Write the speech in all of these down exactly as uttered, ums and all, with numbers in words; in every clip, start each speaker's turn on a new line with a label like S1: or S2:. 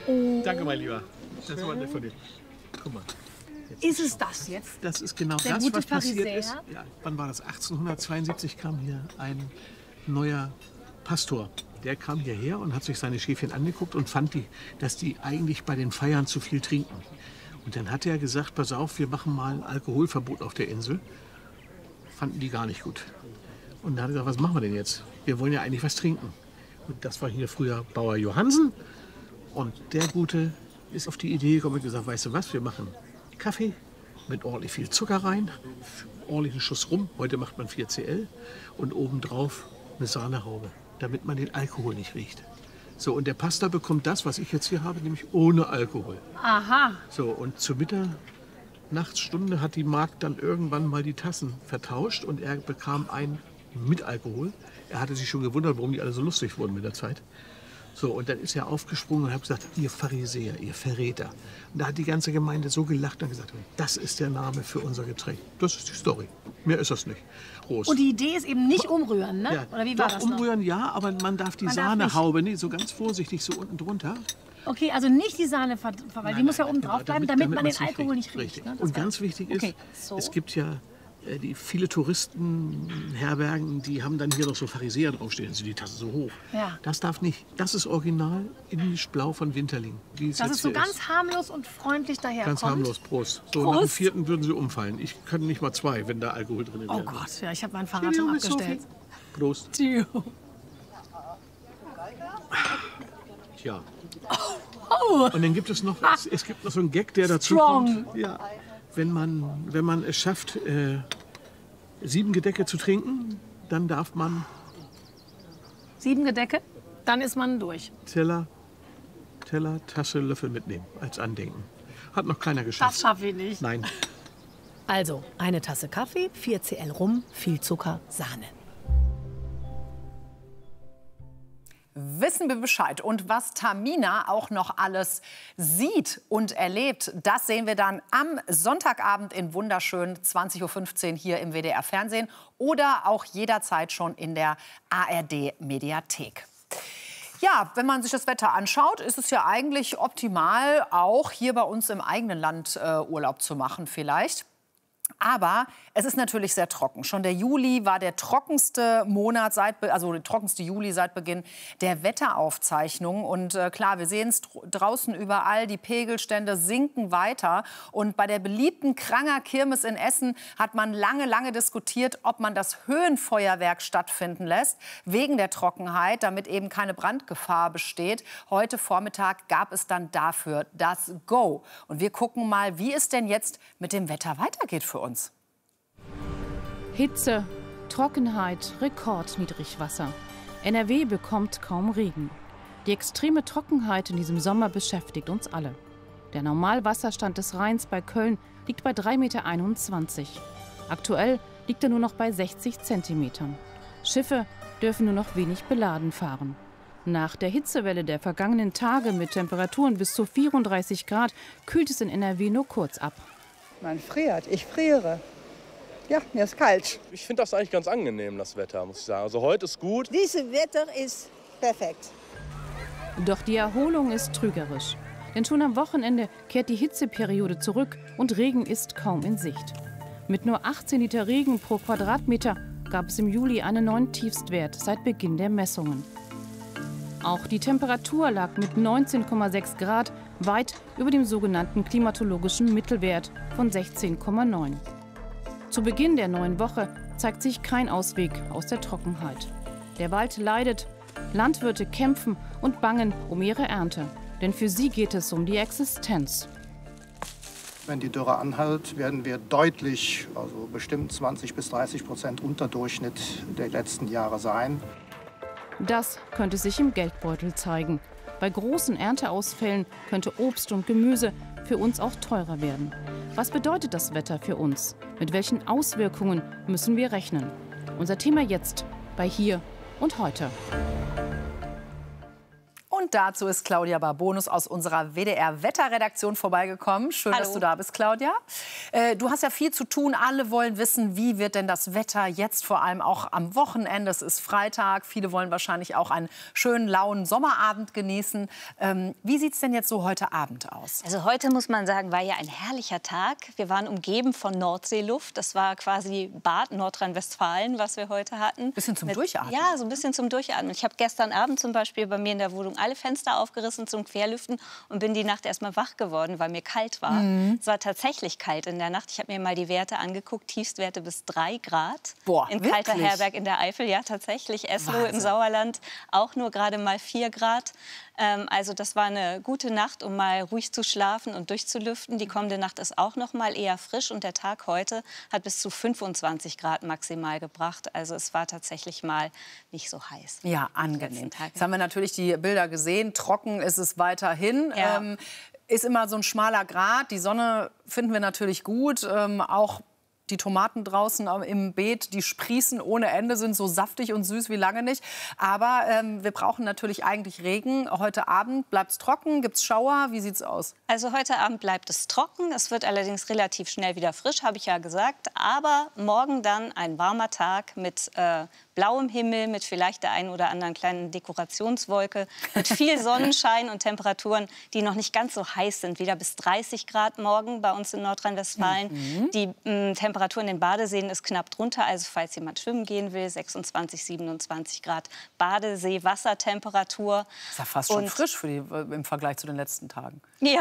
S1: Oh.
S2: Danke, mein Lieber. Das war nett von dir. Guck mal.
S1: Ist es das jetzt?
S2: Das ist genau
S1: Der
S2: das,
S1: gute
S2: was passiert
S1: Pharisäer?
S2: ist. Ja, wann war das? achtzehnhundertzweiundsiebzig kam hier ein neuer Pastor. Der kam hierher und hat sich seine Schäfchen angeguckt und fand, die, dass die eigentlich bei den Feiern zu viel trinken. Und dann hat er gesagt, pass auf, wir machen mal ein Alkoholverbot auf der Insel. Fanden die gar nicht gut. Und dann hat er gesagt, was machen wir denn jetzt? Wir wollen ja eigentlich was trinken. Und das war hier früher Bauer Johansen. Und der Gute ist auf die Idee gekommen und gesagt, weißt du was, wir machen Kaffee mit ordentlich viel Zucker rein, ordentlichen Schuss rum. Heute macht man vier C L und obendrauf eine Sahnehaube, damit man den Alkohol nicht riecht. So, und der Pastor bekommt das, was ich jetzt hier habe, nämlich ohne Alkohol.
S1: Aha.
S2: So, und zur Mitternachtsstunde hat die Magd dann irgendwann mal die Tassen vertauscht und er bekam einen mit Alkohol. Er hatte sich schon gewundert, warum die alle so lustig wurden mit der Zeit. So, und dann ist er aufgesprungen und hat gesagt, ihr Pharisäer, ihr Verräter. Und da hat die ganze Gemeinde so gelacht und gesagt, das ist der Name für unser Getränk. Das ist die Story. Mehr ist das nicht. Prost.
S1: Und die Idee ist eben nicht umrühren, ne?
S2: Ja,
S1: Oder wie war
S2: doch,
S1: das noch?
S2: umrühren ja, aber man darf die
S1: Man darf
S2: Sahnehaube, nee, so ganz vorsichtig, so unten drunter.
S1: Okay, also nicht die Sahne, ver- ver- weil die muss ja oben drauf bleiben, damit, man den
S2: man's
S1: Alkohol
S2: riecht.
S1: nicht riecht.
S2: Richtig.
S1: Ne? Das
S2: Und
S1: war-
S2: ganz wichtig ist,
S1: Okay, so.
S2: es gibt ja äh, die viele Touristenherbergen, die haben dann hier noch so Pharisäer draufstehen, also die Tasse so hoch.
S1: Ja.
S2: Das darf nicht. Das ist original indisch-blau von Winterling. Wie es
S1: Das
S2: jetzt
S1: ist so
S2: hier
S1: ganz harmlos und freundlich daherkommt.
S2: Ganz harmlos, Prost. So,
S1: Prost.
S2: nach dem vierten würden sie umfallen. Ich kann nicht mal zwei, wenn da Alkohol drin wäre.
S1: Oh Gott, ja, ich habe mein Fahrrad schon abgestellt.
S2: Prost.
S1: Tschüss.
S2: Tja.
S1: Oh.
S2: Und dann gibt es noch, es, es gibt noch so einen Gag, der dazu
S1: Strong.
S2: kommt. Ja, wenn man, wenn man es schafft, äh, sieben Gedecke zu trinken, dann darf man
S1: Sieben Gedecke, dann ist man durch.
S2: Teller, Teller, Tasse, Löffel mitnehmen als Andenken. Hat noch keiner geschafft.
S1: Das schaffe ich nicht.
S2: Nein.
S3: Also eine Tasse Kaffee, vier C L Rum, viel Zucker, Sahne.
S4: Wissen wir Bescheid. Und was Tamina auch noch alles sieht und erlebt, das sehen wir dann am Sonntagabend in wunderschön zwanzig Uhr fünfzehn hier im W D R Fernsehen oder auch jederzeit schon in der A R D Mediathek. Ja, wenn man sich das Wetter anschaut, ist es ja eigentlich optimal, auch hier bei uns im eigenen Land äh, Urlaub zu machen vielleicht. Aber es ist natürlich sehr trocken. Schon der Juli war der trockenste Monat, seit, also der trockenste Juli seit Beginn der Wetteraufzeichnungen. Und äh, klar, wir sehen es draußen überall, die Pegelstände sinken weiter. Und bei der beliebten Kranger Kirmes in Essen hat man lange, lange diskutiert, ob man das Höhenfeuerwerk stattfinden lässt, wegen der Trockenheit, damit eben keine Brandgefahr besteht. Heute Vormittag gab es dann dafür das Go. Und wir gucken mal, wie es denn jetzt mit dem Wetter weitergeht für uns.
S5: Hitze, Trockenheit, Rekordniedrigwasser. N R W bekommt kaum Regen. Die extreme Trockenheit in diesem Sommer beschäftigt uns alle. Der Normalwasserstand des Rheins bei Köln liegt bei drei Komma einundzwanzig Meter. Aktuell liegt er nur noch bei sechzig Zentimetern. Schiffe dürfen nur noch wenig beladen fahren. Nach der Hitzewelle der vergangenen Tage mit Temperaturen bis zu vierunddreißig Grad kühlt es in N R W nur kurz ab.
S6: Man friert, ich friere. Ja, mir ist kalt.
S7: Ich finde das eigentlich ganz angenehm, das Wetter, muss ich sagen. Also heute ist gut.
S6: Dieses Wetter ist perfekt.
S5: Doch die Erholung ist trügerisch. Denn schon am Wochenende kehrt die Hitzeperiode zurück und Regen ist kaum in Sicht. Mit nur achtzehn Liter Regen pro Quadratmeter gab es im Juli einen neuen Tiefstwert seit Beginn der Messungen. Auch die Temperatur lag mit neunzehn Komma sechs Grad weit über dem sogenannten klimatologischen Mittelwert von sechzehn Komma neun. Zu Beginn der neuen Woche zeigt sich kein Ausweg aus der Trockenheit. Der Wald leidet, Landwirte kämpfen und bangen um ihre Ernte. Denn für sie geht es um die Existenz.
S8: Wenn die Dürre anhält, werden wir deutlich, also bestimmt zwanzig bis dreißig Prozent unter Durchschnitt der letzten Jahre sein.
S5: Das könnte sich im Geldbeutel zeigen. Bei großen Ernteausfällen könnte Obst und Gemüse für uns auch teurer werden. Was bedeutet das Wetter für uns? Mit welchen Auswirkungen müssen wir rechnen? Unser Thema jetzt bei Hier und Heute.
S4: Und Und dazu ist Claudia Barbonus aus unserer W D R-Wetterredaktion vorbeigekommen. Schön,
S9: Hallo.
S4: dass du da bist, Claudia. Äh, du hast ja viel zu tun. Alle wollen wissen, wie wird denn das Wetter jetzt, vor allem auch am Wochenende. Es ist Freitag. Viele wollen wahrscheinlich auch einen schönen, lauen Sommerabend genießen. Ähm, wie sieht es denn jetzt so heute Abend aus?
S9: Also heute, muss man sagen, war ja ein herrlicher Tag. Wir waren umgeben von Nordseeluft. Das war quasi Bad Nordrhein-Westfalen, was wir heute hatten.
S4: Bisschen zum
S9: Mit,
S4: Durchatmen.
S9: Ja, so ein bisschen zum Durchatmen. Ich habe gestern Abend zum Beispiel bei mir in der Wohnung alle Fenster aufgerissen zum Querlüften und bin die Nacht erst mal wach geworden, weil mir kalt war. Mhm. Es war tatsächlich kalt in der Nacht. Ich habe mir mal die Werte angeguckt. Tiefstwerte bis drei Grad.
S4: Boah,
S9: in
S4: wirklich?
S9: Kalterherberg in der Eifel, ja tatsächlich. Esloh
S4: Wahnsinn.
S9: im Sauerland auch nur gerade mal vier Grad. Ähm, also das war eine gute Nacht, um mal ruhig zu schlafen und durchzulüften. Die kommende Nacht ist auch noch mal eher frisch und der Tag heute hat bis zu fünfundzwanzig Grad maximal gebracht. Also es war tatsächlich mal nicht so heiß.
S4: Ja, angenehm. Jetzt haben wir natürlich die Bilder gesehen. Trocken ist es weiterhin.
S9: Ja.
S4: Ähm, ist immer so ein schmaler Grat. Die Sonne finden wir natürlich gut. Ähm, auch die Tomaten draußen im Beet, die sprießen ohne Ende, sind so saftig und süß wie lange nicht. Aber ähm, wir brauchen natürlich eigentlich Regen. Heute Abend bleibt es trocken, gibt es Schauer? Wie sieht es aus?
S9: Also heute Abend bleibt es trocken. Es wird allerdings relativ schnell wieder frisch, habe ich ja gesagt. Aber morgen dann ein warmer Tag mit äh, blauem Himmel, mit vielleicht der einen oder anderen kleinen Dekorationswolke, mit viel Sonnenschein und Temperaturen, die noch nicht ganz so heiß sind. Wieder bis dreißig Grad morgen bei uns in Nordrhein-Westfalen. Mhm. Die äh, Temperatur in den Badeseen ist knapp drunter. Also falls jemand schwimmen gehen will, sechsundzwanzig, siebenundzwanzig Grad Badesee-Wassertemperatur.
S4: Ist ja fast schon und frisch für die, im Vergleich zu den letzten Tagen.
S9: Ja,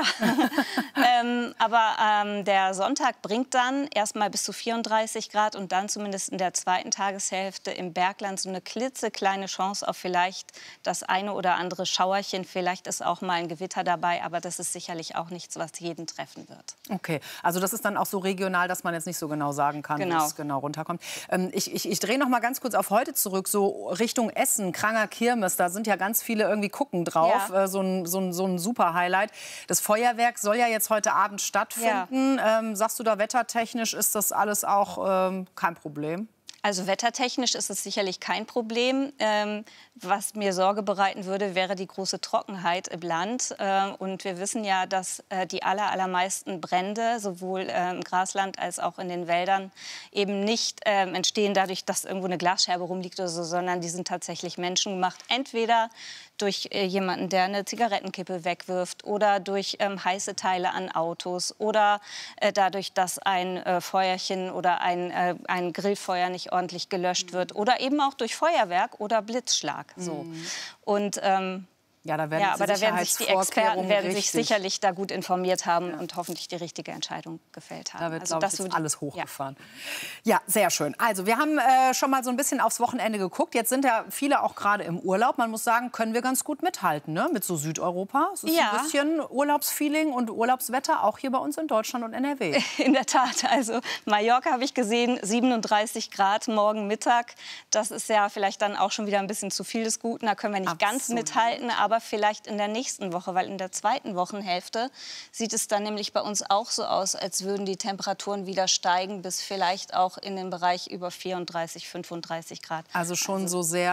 S9: ähm, aber ähm, der Sonntag bringt dann erst mal bis zu vierunddreißig Grad und dann zumindest in der zweiten Tageshälfte im Bergland so eine klitzekleine Chance auf vielleicht das eine oder andere Schauerchen. Vielleicht ist auch mal ein Gewitter dabei, aber das ist sicherlich auch nichts, was jeden treffen wird.
S4: Okay, also das ist dann auch so regional, dass man jetzt nicht so genau sagen kann,
S9: genau.
S4: wo es genau runterkommt. Ähm, ich ich, ich drehe noch mal ganz kurz auf heute zurück, so Richtung Essen, Kranger Kirmes. Da sind ja ganz viele irgendwie gucken drauf,
S9: ja.
S4: äh, so ein, so ein, so ein super Highlight. Das Feuerwerk soll ja jetzt heute Abend stattfinden. Ja. Ähm, sagst du da, wettertechnisch ist das alles auch ähm, kein Problem?
S9: Also wettertechnisch ist es sicherlich kein Problem. Ähm, was mir Sorge bereiten würde, wäre die große Trockenheit im Land. Ähm, und wir wissen ja, dass äh, die aller, allermeisten Brände, sowohl äh, im Grasland als auch in den Wäldern, eben nicht äh, entstehen dadurch, dass irgendwo eine Glasscherbe rumliegt oder so, sondern die sind tatsächlich menschengemacht. Entweder durch äh, jemanden, der eine Zigarettenkippe wegwirft oder durch ähm, heiße Teile an Autos oder äh, dadurch, dass ein äh, Feuerchen oder ein, äh, ein Grillfeuer nicht ordentlich gelöscht wird oder eben auch durch Feuerwerk oder Blitzschlag. So.
S4: Mhm.
S9: Und ähm,
S4: ja, da werden,
S9: ja, aber da werden sich die Experten werden sich
S4: richtig.
S9: sicherlich da gut informiert haben ja. und hoffentlich die richtige Entscheidung gefällt haben.
S4: Da wird,
S9: also
S4: das
S9: das
S4: wird alles hochgefahren.
S9: Ja.
S4: ja, sehr schön. Also wir haben äh, schon mal so ein bisschen aufs Wochenende geguckt. Jetzt sind ja viele auch gerade im Urlaub. Man muss sagen, können wir ganz gut mithalten, ne? Mit so Südeuropa. Es ist
S9: ja.
S4: ein bisschen Urlaubsfeeling und Urlaubswetter auch hier bei uns in Deutschland und N R W.
S9: In der Tat. Also Mallorca habe ich gesehen, siebenunddreißig Grad morgen Mittag. Das ist ja vielleicht dann auch schon wieder ein bisschen zu viel des Guten. Da können wir nicht
S4: Absolut.
S9: ganz mithalten, aber vielleicht in der nächsten Woche, weil in der zweiten Wochenhälfte sieht es dann nämlich bei uns auch so aus, als würden die Temperaturen wieder steigen bis vielleicht auch in den Bereich über vierunddreißig, fünfunddreißig Grad.
S4: Also schon also, so sehr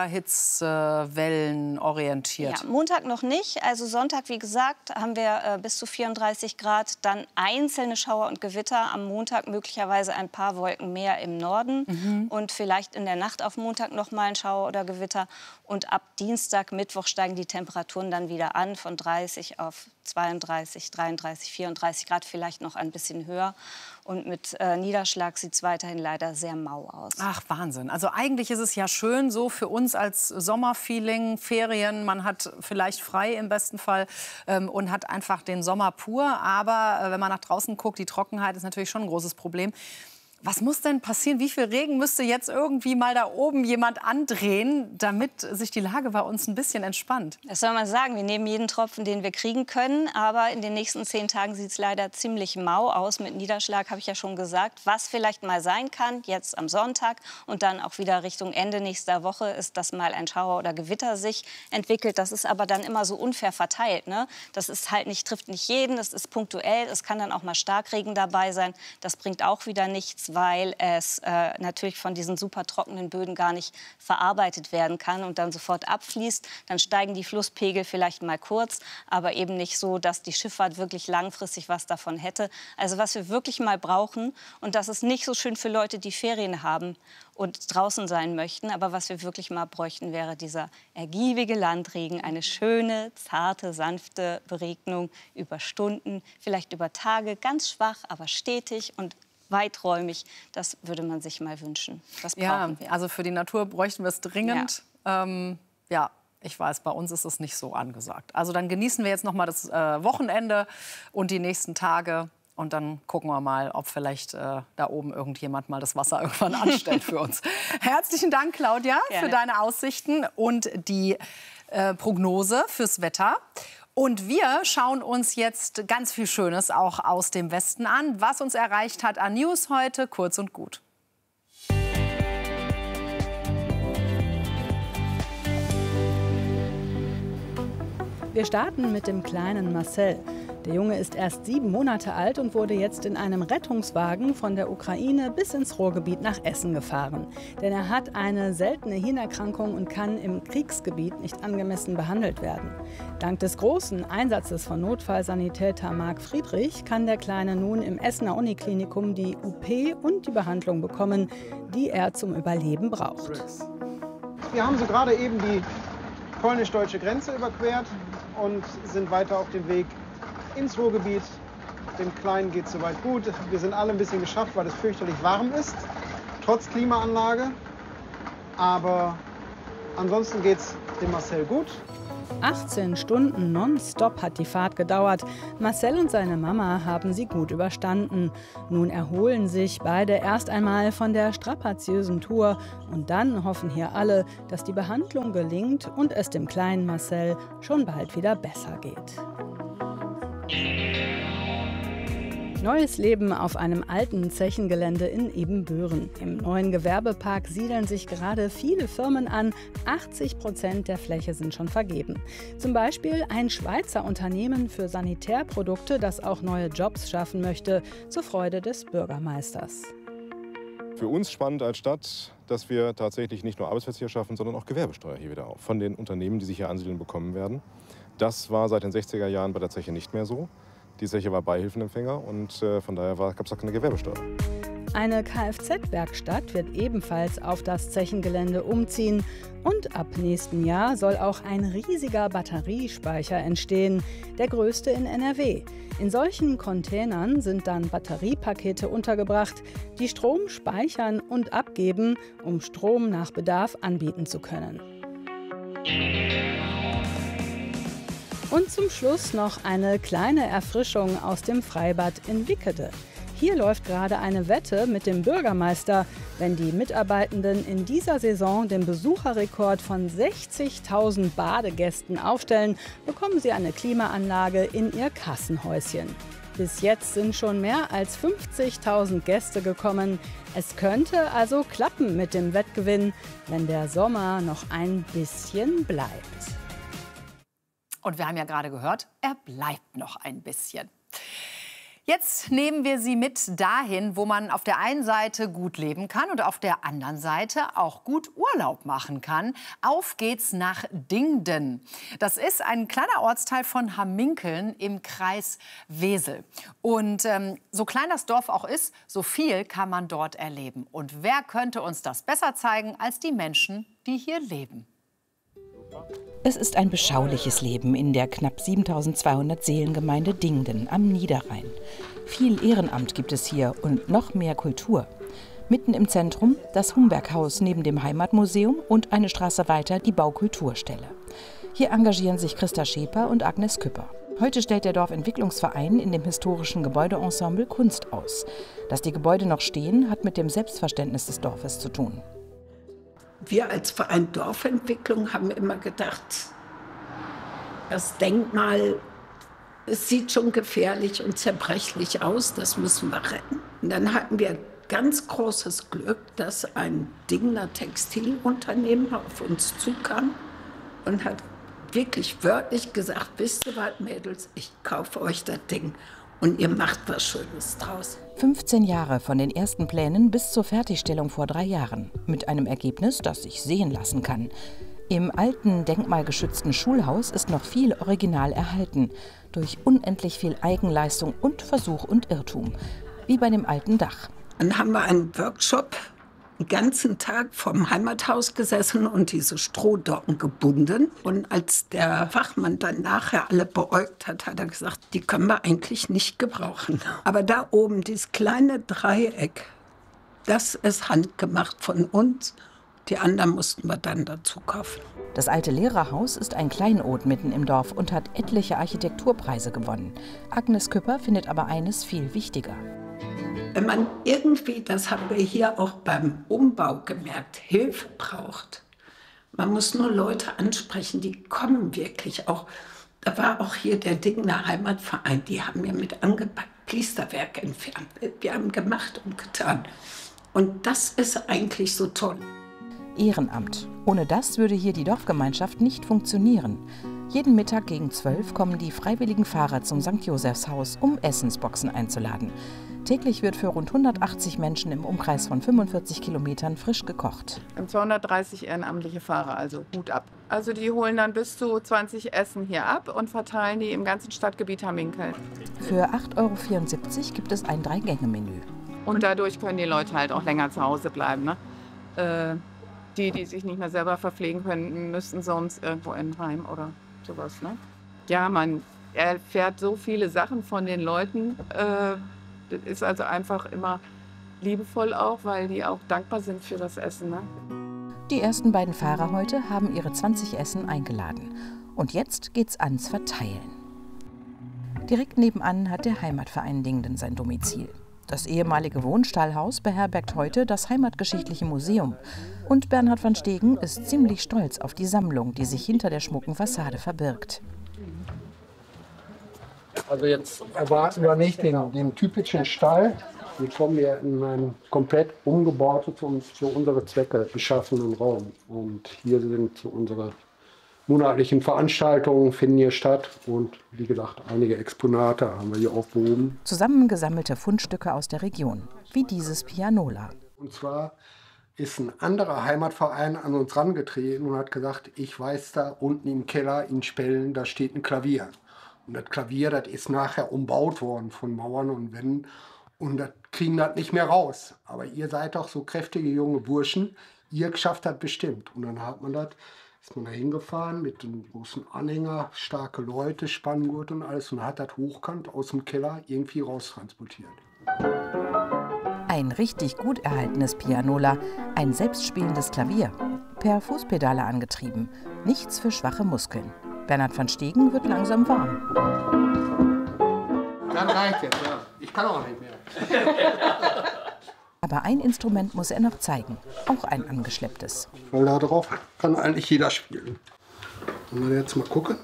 S4: hitzewellenorientiert.
S9: Ja, Montag noch nicht. Also Sonntag, wie gesagt, haben wir äh, bis zu vierunddreißig Grad. Dann einzelne Schauer und Gewitter. Am Montag möglicherweise ein paar Wolken mehr im Norden. Mhm. Und vielleicht in der Nacht auf Montag noch mal ein Schauer oder Gewitter. Und ab Dienstag, Mittwoch steigen die Temperaturen dann wieder an. Von dreißig auf zweiunddreißig, dreiunddreißig, vierunddreißig Grad, vielleicht noch ein bisschen höher. Und mit äh, Niederschlag sieht es weiterhin leider sehr mau aus.
S4: Ach, Wahnsinn. Also eigentlich ist es ja schön so für uns als Sommerfeeling, Ferien. Man hat vielleicht frei im besten Fall ähm, und hat einfach den Sommer pur. Aber äh, wenn man nach draußen guckt, die Trockenheit ist natürlich schon ein großes Problem. Was muss denn passieren? Wie viel Regen müsste jetzt irgendwie mal da oben jemand andrehen, damit sich die Lage bei uns ein bisschen entspannt?
S9: Das soll man sagen. Wir nehmen jeden Tropfen, den wir kriegen können. Aber in den nächsten zehn Tagen sieht es leider ziemlich mau aus. Mit Niederschlag habe ich ja schon gesagt. Was vielleicht mal sein kann, jetzt am Sonntag und dann auch wieder Richtung Ende nächster Woche, ist, dass mal ein Schauer oder Gewitter sich entwickelt. Das ist aber dann immer so unfair verteilt, ne? Das ist halt nicht, trifft nicht jeden. Das ist punktuell. Es kann dann auch mal Starkregen dabei sein. Das bringt auch wieder nichts, ist, weil es äh, natürlich von diesen super trockenen Böden gar nicht verarbeitet werden kann und dann sofort abfließt. Dann steigen die Flusspegel vielleicht mal kurz, aber eben nicht so, dass die Schifffahrt wirklich langfristig was davon hätte. Also was wir wirklich mal brauchen, und das ist nicht so schön für Leute, die Ferien haben und draußen sein möchten, aber was wir wirklich mal bräuchten, wäre dieser ergiebige Landregen, eine schöne, zarte, sanfte Beregnung über Stunden, vielleicht über Tage, ganz schwach, aber stetig und weiträumig. Das würde man sich mal wünschen. Das brauchen
S4: ja,
S9: wir.
S4: Also für die Natur bräuchten wir es dringend. Ja. Ähm, ja. Ich weiß, bei uns ist es nicht so angesagt. Also dann genießen wir jetzt noch mal das äh, Wochenende und die nächsten Tage. Und dann gucken wir mal, ob vielleicht äh, da oben irgendjemand mal das Wasser irgendwann anstellt für uns. Herzlichen Dank, Claudia,
S9: Gerne.
S4: für deine Aussichten und die äh, Prognose fürs Wetter. Und wir schauen uns jetzt ganz viel Schönes auch aus dem Westen an, was uns erreicht hat an News heute, kurz und gut.
S10: Wir starten mit dem kleinen Marcel. Der Junge ist erst sieben Monate alt und wurde jetzt in einem Rettungswagen von der Ukraine bis ins Ruhrgebiet nach Essen gefahren. Denn er hat eine seltene Hirnerkrankung und kann im Kriegsgebiet nicht angemessen behandelt werden. Dank des großen Einsatzes von Notfallsanitäter Marc Friedrich kann der Kleine nun im Essener Uniklinikum die U P und die Behandlung bekommen, die er zum Überleben braucht.
S11: Wir haben so gerade eben die polnisch-deutsche Grenze überquert und sind weiter auf dem Weg ins Ruhrgebiet. Dem Kleinen geht es soweit gut. Wir sind alle ein bisschen geschafft, weil es fürchterlich warm ist, trotz Klimaanlage. Aber ansonsten geht es dem Marcel gut.
S10: achtzehn Stunden nonstop hat die Fahrt gedauert. Marcel und seine Mama haben sie gut überstanden. Nun erholen sich beide erst einmal von der strapaziösen Tour. Und dann hoffen hier alle, dass die Behandlung gelingt und es dem kleinen Marcel schon bald wieder besser geht. Neues Leben auf einem alten Zechengelände in Ebenbüren. Im neuen Gewerbepark siedeln sich gerade viele Firmen an. achtzig Prozent der Fläche sind schon vergeben. Zum Beispiel ein Schweizer Unternehmen für Sanitärprodukte, das auch neue Jobs schaffen möchte, zur Freude des Bürgermeisters.
S12: Für uns spannend als Stadt, dass wir tatsächlich nicht nur Arbeitsplätze hier schaffen, sondern auch Gewerbesteuer hier wieder auf. Von den Unternehmen, die sich hier ansiedeln, bekommen werden. Das war seit den sechziger Jahren bei der Zeche nicht mehr so. Die Zeche war Beihilfenempfänger und äh, von daher gab es auch keine Gewerbesteuer.
S10: Eine Kfz-Werkstatt wird ebenfalls auf das Zechengelände umziehen. Und ab nächstem Jahr soll auch ein riesiger Batteriespeicher entstehen, der größte in N R W. In solchen Containern sind dann Batteriepakete untergebracht, die Strom speichern und abgeben, um Strom nach Bedarf anbieten zu können. Und zum Schluss noch eine kleine Erfrischung aus dem Freibad in Wickede. Hier läuft gerade eine Wette mit dem Bürgermeister. Wenn die Mitarbeitenden in dieser Saison den Besucherrekord von sechzigtausend Badegästen aufstellen, bekommen sie eine Klimaanlage in ihr Kassenhäuschen. Bis jetzt sind schon mehr als fünfzigtausend Gäste gekommen. Es könnte also klappen mit dem Wettgewinn, wenn der Sommer noch ein bisschen bleibt.
S4: Und wir haben ja gerade gehört, er bleibt noch ein bisschen. Jetzt nehmen wir Sie mit dahin, wo man auf der einen Seite gut leben kann und auf der anderen Seite auch gut Urlaub machen kann. Auf geht's nach Dingden. Das ist ein kleiner Ortsteil von Hamminkeln im Kreis Wesel. Und ähm, so klein das Dorf auch ist, so viel kann man dort erleben. Und wer könnte uns das besser zeigen als die Menschen, die hier leben?
S13: Es ist ein beschauliches Leben in der knapp siebentausendzweihundert Seelengemeinde Dingden am Niederrhein. Viel Ehrenamt gibt es hier und noch mehr Kultur. Mitten im Zentrum das Humberghaus neben dem Heimatmuseum und eine Straße weiter die Baukulturstelle. Hier engagieren sich Christa Scheper und Agnes Küpper. Heute stellt der Dorfentwicklungsverein in dem historischen Gebäudeensemble Kunst aus. Dass die Gebäude noch stehen, hat mit dem Selbstverständnis des Dorfes zu tun.
S14: Wir als Verein Dorfentwicklung haben immer gedacht, das Denkmal, es sieht schon gefährlich und zerbrechlich aus, das müssen wir retten. Und dann hatten wir ganz großes Glück, dass ein Dingner Textilunternehmen auf uns zukam und hat wirklich wörtlich gesagt, wisst ihr was, Mädels, ich kaufe euch das Ding. und ihr macht was Schönes draus.
S13: fünfzehn Jahre von den ersten Plänen bis zur Fertigstellung vor drei Jahren. Mit einem Ergebnis, das sich sehen lassen kann. Im alten, denkmalgeschützten Schulhaus ist noch viel Original erhalten. Durch unendlich viel Eigenleistung und Versuch und Irrtum. Wie bei dem alten Dach.
S14: Dann haben wir einen Workshop den ganzen Tag vom Heimathaus gesessen und diese Strohdocken gebunden. Und als der Fachmann dann nachher alle beäugt hat, hat er gesagt, die können wir eigentlich nicht gebrauchen. Aber da oben, dieses kleine Dreieck, das ist handgemacht von uns. Die anderen mussten wir dann dazu kaufen.
S13: Das alte Lehrerhaus ist ein Kleinod mitten im Dorf und hat etliche Architekturpreise gewonnen. Agnes Küpper findet aber eines viel wichtiger.
S14: Wenn man irgendwie, das haben wir hier auch beim Umbau gemerkt, Hilfe braucht. Man muss nur Leute ansprechen, die kommen wirklich auch. Da war auch hier der Dingener Heimatverein, die haben mir mit angepackt, Priesterwerk entfernt. Wir haben gemacht und getan. Und das ist eigentlich so toll.
S13: Ehrenamt. Ohne das würde hier die Dorfgemeinschaft nicht funktionieren. Jeden Mittag gegen zwölf kommen die freiwilligen Fahrer zum Sankt Josefshaus, um Essensboxen einzuladen. Täglich wird für rund hundertachtzig Menschen im Umkreis von fünfundvierzig Kilometern frisch gekocht.
S15: Wir haben zweihundertdreißig ehrenamtliche Fahrer, also Hut ab. Also die holen dann bis zu zwanzig Essen hier ab und verteilen die im ganzen Stadtgebiet Hamminkeln.
S13: Für acht Euro vierundsiebzig gibt es ein Drei-Gänge-Menü.
S15: Und dadurch können die Leute halt auch länger zu Hause bleiben. Ne? Äh, die, die sich nicht mehr selber verpflegen können, müssten sonst irgendwo in ein Heim oder sowas. Ne? Ja, man erfährt so viele Sachen von den Leuten. Äh, das ist also einfach immer liebevoll auch, weil die auch dankbar sind für das Essen. Ne?
S13: Die ersten beiden Fahrer heute haben ihre zwanzig Essen eingeladen. Und jetzt geht's ans Verteilen. Direkt nebenan hat der Heimatverein Dingden sein Domizil. Das ehemalige Wohnstallhaus beherbergt heute das Heimatgeschichtliche Museum. Und Bernhard van Stegen ist ziemlich stolz auf die Sammlung, die sich hinter der schmucken Fassade verbirgt.
S16: Also jetzt erwarten wir nicht den, den typischen Stall. Wir kommen hier in einen komplett umgebauten, für unsere Zwecke geschaffenen Raum. Und hier sind unsere monatlichen Veranstaltungen finden hier statt. Und wie gesagt, einige Exponate haben wir hier aufgehoben.
S13: Zusammengesammelte Fundstücke aus der Region, wie dieses Pianola.
S16: Und zwar ist ein anderer Heimatverein an uns herangetreten und hat gesagt, ich weiß, da unten im Keller in Spellen, da steht ein Klavier. Und das Klavier, das ist nachher umbaut worden von Mauern und Wänden. Und das kriegen das nicht mehr raus. Aber ihr seid doch so kräftige junge Burschen, ihr geschafft das bestimmt. Und dann hat man das, ist man da hingefahren mit einem großen Anhänger, starke Leute, Spanngurt und alles und hat das hochkant aus dem Keller irgendwie raustransportiert.
S13: Ein richtig gut erhaltenes Pianola, ein selbstspielendes Klavier, per Fußpedale angetrieben, nichts für schwache Muskeln. Bernhard van Stegen wird langsam warm.
S16: Dann reicht jetzt, ja. Ich kann auch nicht mehr.
S13: Aber ein Instrument muss er noch zeigen, auch ein angeschlepptes.
S16: Weil da drauf kann eigentlich jeder spielen. Wollen wir jetzt mal gucken?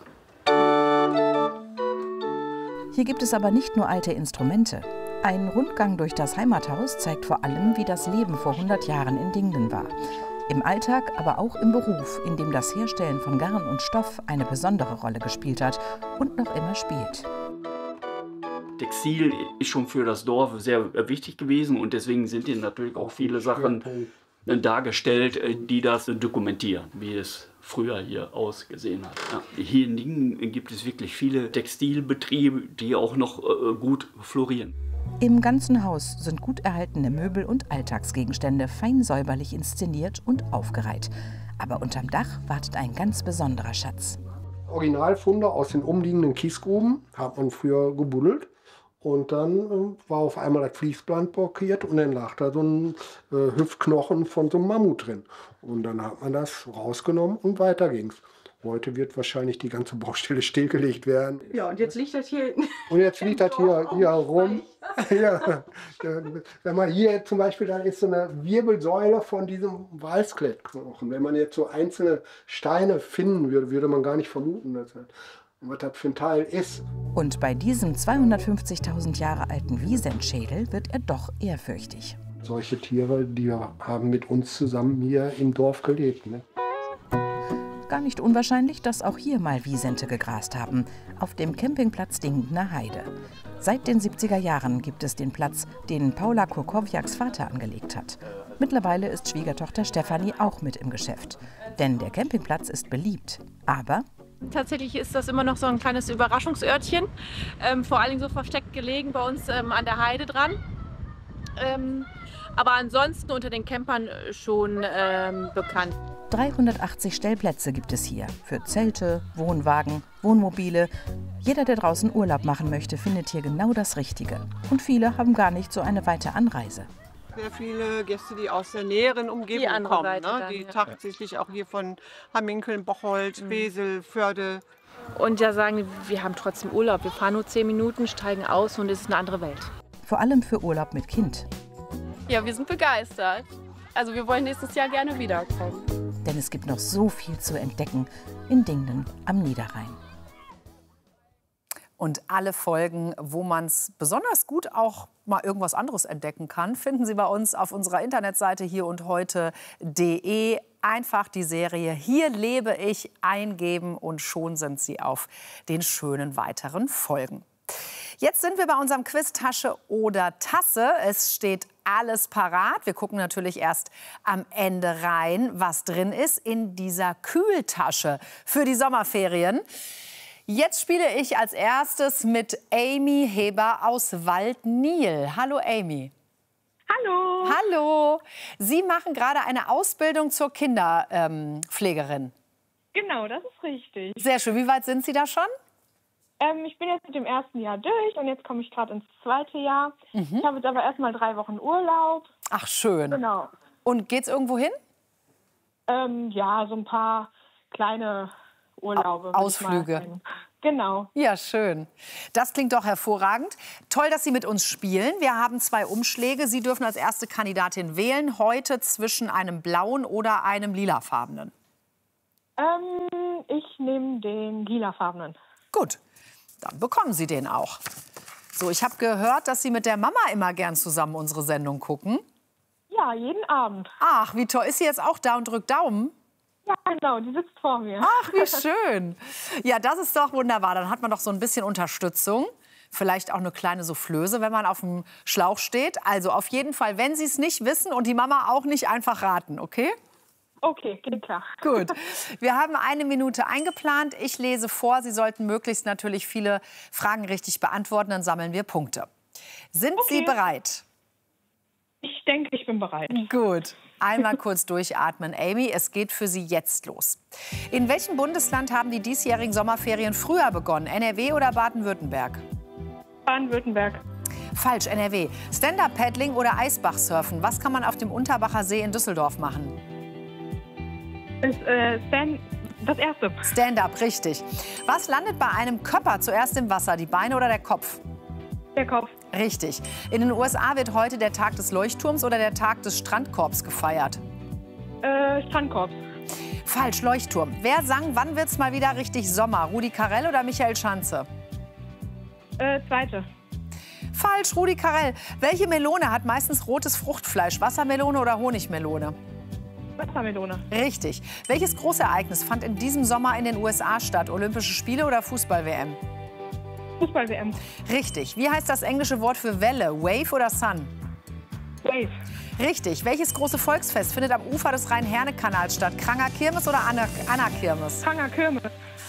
S13: Hier gibt es aber nicht nur alte Instrumente. Ein Rundgang durch das Heimathaus zeigt vor allem, wie das Leben vor hundert Jahren in Dingden war. Im Alltag, aber auch im Beruf, in dem das Herstellen von Garn und Stoff eine besondere Rolle gespielt hat und noch immer spielt.
S17: Textil ist schon für das Dorf sehr wichtig gewesen und deswegen sind hier natürlich auch viele Sachen dargestellt, die das dokumentieren, wie es früher hier ausgesehen hat. Ja. Hier in Dingden gibt es wirklich viele Textilbetriebe, die auch noch gut florieren.
S13: Im ganzen Haus sind gut erhaltene Möbel und Alltagsgegenstände fein säuberlich inszeniert und aufgereiht. Aber unterm Dach wartet ein ganz besonderer Schatz.
S16: Originalfunde aus den umliegenden Kiesgruben hat man früher gebuddelt. Und dann äh, war auf einmal das Fließband blockiert und dann lag da so ein äh, Hüftknochen von so einem Mammut drin. Und dann hat man das rausgenommen und weiter ging's. Heute wird wahrscheinlich die ganze Baustelle stillgelegt werden.
S15: Ja, und jetzt liegt das hier
S16: Und jetzt liegt das hier, hier rum. Ja. Wenn man hier zum Beispiel, da ist so eine Wirbelsäule von diesem Walsklettknochen. Wenn man jetzt so einzelne Steine finden würde, würde man gar nicht vermuten, dass das, was das für ein Teil ist.
S13: Und bei diesem zweihundertfünfzigtausend Jahre alten Wiesentschädel wird er doch ehrfürchtig.
S16: Solche Tiere, die haben mit uns zusammen hier im Dorf gelebt. Ne?
S13: Gar nicht unwahrscheinlich, dass auch hier mal Wiesente gegrast haben, auf dem Campingplatz Dingdener Heide. Seit den siebziger Jahren gibt es den Platz, den Paula Kurkowiaks Vater angelegt hat. Mittlerweile ist Schwiegertochter Stefanie auch mit im Geschäft. Denn der Campingplatz ist beliebt. Aber
S18: tatsächlich ist das immer noch so ein kleines Überraschungsörtchen. Ähm, vor allen Dingen so versteckt gelegen bei uns ähm, an der Heide dran. Ähm, aber ansonsten unter den Campern schon ähm, bekannt.
S13: dreihundertachtzig Stellplätze gibt es hier. Für Zelte, Wohnwagen, Wohnmobile. Jeder, der draußen Urlaub machen möchte, findet hier genau das Richtige. Und viele haben gar nicht so eine weite Anreise.
S19: Sehr viele Gäste, die aus der näheren Umgebung
S18: Die andere
S19: kommen,
S18: Seite
S19: ne?
S18: dann,
S19: die
S18: ja.
S19: tatsächlich auch hier von Hamminkeln, Bocholt, Wesel, Förde.
S18: Und ja sagen, wir haben trotzdem Urlaub. Wir fahren nur zehn Minuten, steigen aus und es ist eine andere Welt.
S13: Vor allem für Urlaub mit Kind.
S20: Ja, wir sind begeistert. Also wir wollen nächstes Jahr gerne wiederkommen.
S13: Denn es gibt noch so viel zu entdecken in Dingden am Niederrhein.
S4: Und alle Folgen, wo man es besonders gut auch mal irgendwas anderes entdecken kann, finden Sie bei uns auf unserer Internetseite hier und heute punkt de. Einfach die Serie Hier lebe ich eingeben und schon sind Sie auf den schönen weiteren Folgen. Jetzt sind wir bei unserem Quiz Tasche oder Tasse. Es steht alles parat. Wir gucken natürlich erst am Ende rein, was drin ist in dieser Kühltasche für die Sommerferien. Jetzt spiele ich als erstes mit Amy Heber aus Waldnil. Hallo Amy.
S21: Hallo.
S4: Hallo. Sie machen gerade eine Ausbildung zur Kinderpflegerin. Ähm,
S21: genau, das ist richtig.
S4: Sehr schön. Wie weit sind Sie da schon?
S21: Ähm, ich bin jetzt mit dem ersten Jahr durch und jetzt komme ich gerade ins zweite Jahr. Mhm. Ich habe jetzt aber erst mal drei Wochen Urlaub.
S4: Ach, schön.
S21: Genau.
S4: Und geht's irgendwo hin?
S21: Ähm, ja, so ein paar kleine Urlaube.
S4: Ausflüge.
S21: Genau.
S4: Ja, schön. Das klingt doch hervorragend. Toll, dass Sie mit uns spielen. Wir haben zwei Umschläge. Sie dürfen als erste Kandidatin wählen. Heute zwischen einem blauen oder einem lilafarbenen.
S21: Ähm, ich nehme den lilafarbenen.
S4: Gut, dann bekommen Sie den auch. So, ich habe gehört, dass Sie mit der Mama immer gern zusammen unsere Sendung gucken.
S21: Ja, jeden Abend.
S4: Ach, wie toll. Ist sie jetzt auch da und drückt Daumen?
S21: Ja, genau, die sitzt vor mir.
S4: Ach, wie schön. Ja, das ist doch wunderbar. Dann hat man doch so ein bisschen Unterstützung. Vielleicht auch eine kleine Soufflöse, wenn man auf dem Schlauch steht. Also auf jeden Fall, wenn Sie es nicht wissen und die Mama auch nicht, einfach raten, okay?
S21: Okay, geht klar.
S4: Gut. Wir haben eine Minute eingeplant. Ich lese vor. Sie sollten möglichst natürlich viele Fragen richtig beantworten. Dann sammeln wir Punkte. Sind
S21: Okay.
S4: Sie bereit?
S21: Ich denke, ich bin bereit.
S4: Gut. Einmal kurz durchatmen, Amy. Es geht für Sie jetzt los. In welchem Bundesland haben die diesjährigen Sommerferien früher begonnen? N R W oder Baden-Württemberg?
S21: Baden-Württemberg.
S4: Falsch, N R W. Stand-Up-Paddling oder Eisbachsurfen? Was kann man auf dem Unterbacher See in Düsseldorf machen?
S21: Ist, äh, Stand, das erste.
S4: Stand-Up, richtig. Was landet bei einem Körper zuerst im Wasser? Die Beine oder der Kopf?
S21: Der Kopf.
S4: Richtig. In den U S A wird heute der Tag des Leuchtturms oder der Tag des Strandkorbs gefeiert?
S21: Äh, Strandkorb.
S4: Falsch, Leuchtturm. Wer sang Wann wird's mal wieder richtig Sommer? Rudi Carrell oder Michael Schanze?
S21: Äh, zweite.
S4: Falsch, Rudi Carrell. Welche Melone hat meistens rotes Fruchtfleisch? Wassermelone oder Honigmelone?
S21: Wassermelone.
S4: Richtig. Welches Großereignis fand in diesem Sommer in den U S A statt? Olympische Spiele oder Fußball-W M?
S21: Fußball-W M.
S4: Richtig. Wie heißt das englische Wort für Welle? Wave oder Sun?
S21: Wave.
S4: Richtig. Welches große Volksfest findet am Ufer des Rhein-Herne-Kanals statt? Kranger Kirmes oder Anna, Anna Kirmes?
S21: Kranger Kirmes.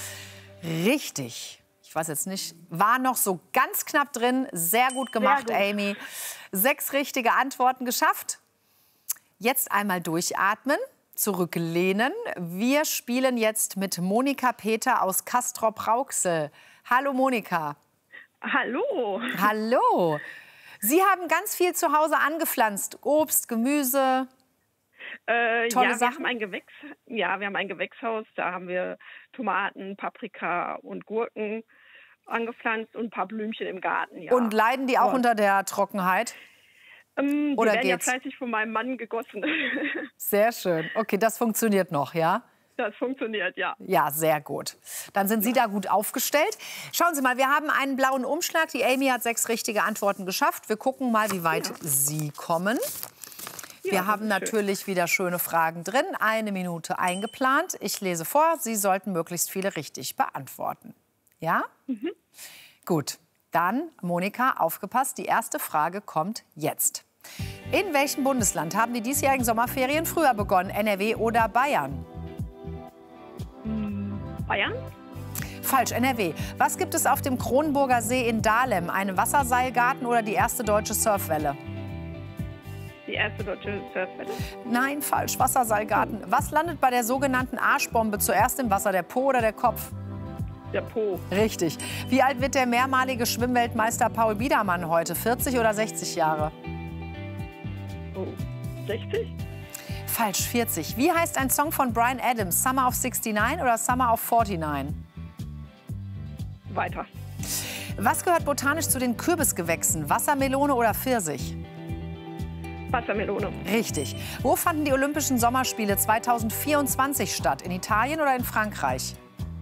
S4: Richtig. Ich weiß jetzt nicht. War noch so ganz knapp drin. Sehr gut gemacht,
S21: Sehr gut.
S4: Amy. Sechs richtige Antworten geschafft. Jetzt einmal durchatmen, zurücklehnen. Wir spielen jetzt mit Monika Peter aus Castrop-Rauxel. Hallo Monika.
S21: Hallo.
S4: Hallo. Sie haben ganz viel zu Hause angepflanzt. Obst, Gemüse.
S21: Äh,
S4: Tolle
S21: ja, wir
S4: Sachen.
S21: haben ein Gewächs, ja, wir haben ein Gewächshaus. Da haben wir Tomaten, Paprika und Gurken angepflanzt und ein paar Blümchen im Garten. Ja.
S4: Und leiden die auch
S21: Ja.
S4: unter der Trockenheit?
S21: Ähm,
S4: Oder
S21: die werden
S4: geht's?
S21: ja fleißig von meinem Mann gegossen.
S4: Sehr schön. Okay, das funktioniert noch, ja?
S21: Das funktioniert, ja.
S4: Ja, sehr gut. Dann sind Sie da gut aufgestellt. Schauen Sie mal, wir haben einen blauen Umschlag. Die Amy hat sechs richtige Antworten geschafft. Wir gucken mal, wie weit Sie kommen. Wir
S21: Ja,
S4: haben
S21: das ist schön.
S4: natürlich wieder schöne Fragen drin. Eine Minute eingeplant. Ich lese vor. Sie sollten möglichst viele richtig beantworten. Ja?
S21: Mhm.
S4: Gut. Dann, Monika, aufgepasst, die erste Frage kommt jetzt. In welchem Bundesland haben die diesjährigen Sommerferien früher begonnen? N R W oder Bayern?
S21: Bayern?
S4: Falsch, N R W. Was gibt es auf dem Kronburger See in Dahlem? Einen Wasserseilgarten oder die erste deutsche Surfwelle?
S21: Die erste deutsche Surfwelle?
S4: Nein, falsch, Wasserseilgarten. Was landet bei der sogenannten Arschbombe zuerst im Wasser, der Po oder der Kopf?
S21: Der Po.
S4: Richtig. Wie alt wird der mehrmalige Schwimmweltmeister Paul Biedermann heute? vierzig oder sechzig Jahre?
S21: Oh, sechzig?
S4: Falsch, vierzig. Wie heißt ein Song von Bryan Adams? Summer of sixty-nine oder Summer of forty-nine?
S21: Weiter.
S4: Was gehört botanisch zu den Kürbisgewächsen? Wassermelone oder Pfirsich?
S21: Wassermelone.
S4: Richtig. Wo fanden die Olympischen Sommerspiele zweitausendvierundzwanzig statt? In Italien oder in Frankreich?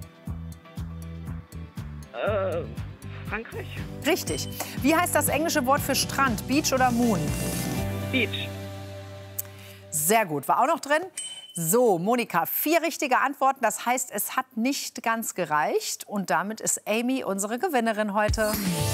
S21: Äh, Frankreich.
S4: Richtig. Wie heißt das englische Wort für Strand? Beach oder Moon?
S21: Beach.
S4: Sehr gut. War auch noch drin. So, Monika, vier richtige Antworten. Das heißt, es hat nicht ganz gereicht. Und damit ist Amy unsere Gewinnerin heute.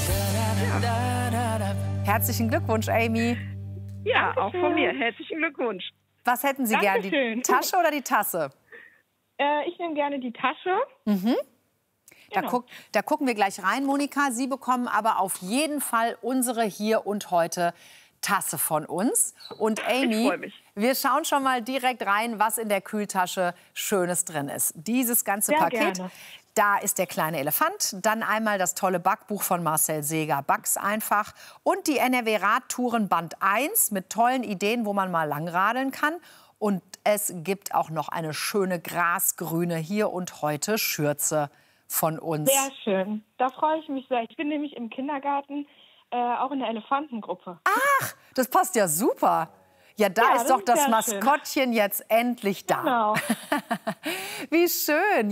S4: Ja. Herzlichen Glückwunsch, Amy.
S21: Ja, Dankeschön. Auch von mir. Herzlichen Glückwunsch.
S4: Was hätten Sie gern, die Tasche oder die Tasse?
S21: Äh, ich nehme gerne die Tasche.
S4: Mhm. Da,
S21: Genau.
S4: guck, da gucken wir gleich rein, Monika. Sie bekommen aber auf jeden Fall unsere Hier und Heute Tasse von uns. Und Amy,
S21: Ich freu mich.
S4: wir schauen schon mal direkt rein, was in der Kühltasche Schönes drin ist. Dieses ganze
S21: Sehr
S4: Paket.
S21: gerne.
S4: Da ist der kleine Elefant, dann einmal das tolle Backbuch von Marcel Seeger, Back's einfach. Und die N R W-Radtouren Band eins mit tollen Ideen, wo man mal langradeln kann. Und es gibt auch noch eine schöne grasgrüne Hier und Heute Schürze von uns.
S1: Sehr schön. Da freue ich mich sehr. Ich bin nämlich im Kindergarten äh, auch in der Elefantengruppe.
S4: Ach, das passt ja super. Ja, da
S1: Ja,
S4: ist
S1: das
S4: doch
S1: ist
S4: das
S1: sehr
S4: Maskottchen jetzt endlich da.
S1: Genau.
S4: Wie schön.